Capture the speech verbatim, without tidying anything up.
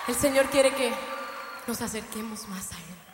El Señor quiere que nos acerquemos más a Él.